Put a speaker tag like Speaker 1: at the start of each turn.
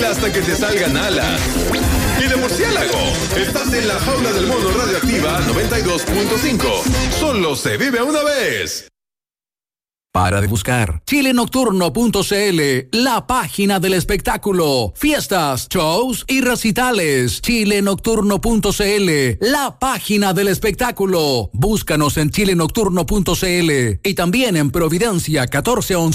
Speaker 1: vuela hasta que te salgan alas. Y de murciélago, estás en la jaula del mono radioactiva 92.5. Solo se vive una vez.
Speaker 2: Para de buscar chilenocturno.cl, la página del espectáculo, fiestas, shows y recitales. Chilenocturno.cl, la página del espectáculo. Búscanos en chilenocturno.cl y también en Providencia 1411